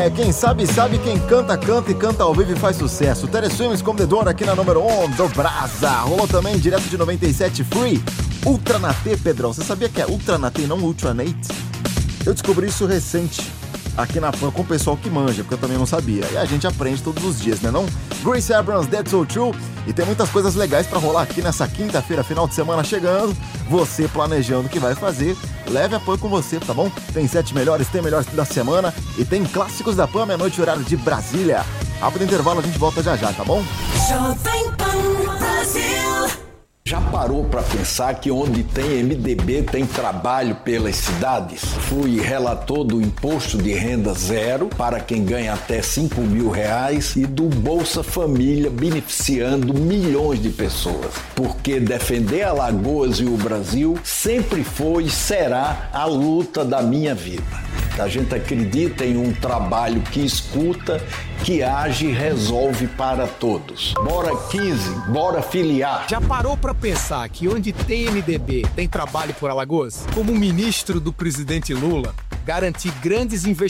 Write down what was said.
Quem sabe, sabe, quem canta, canta e canta ao vivo e faz sucesso. Tere Swims com The Door aqui na número 1 do Brasa. Rolou também, direto de 97, Free, Ultra Natê, Pedrão. Você sabia que é Ultra Natê e não Ultra Nate? Eu descobri isso recente aqui na PAN com o pessoal que manja, porque eu também não sabia. E a gente aprende todos os dias, né não? Grace Abrams, That's So True. E tem muitas coisas legais pra rolar aqui nessa quinta-feira, final de semana chegando. Você planejando o que vai fazer, leve a PAN com você, tá bom? Tem 7 melhores, tem melhores da semana e tem clássicos da PAN, meia-noite, horário de Brasília. Rápido intervalo, a gente volta já já, tá bom? Jovem Pan Brasil. Já parou para pensar que onde tem MDB tem trabalho pelas cidades? Fui relator do Imposto de Renda Zero para quem ganha até R$5.000 e do Bolsa Família beneficiando milhões de pessoas. Porque defender Alagoas e o Brasil sempre foi e será a luta da minha vida. A gente acredita em um trabalho que escuta, que age e resolve para todos. Bora 15, bora filiar. Já parou para pensar que onde tem MDB tem trabalho por Alagoas? Como ministro do presidente Lula, garantir grandes investimentos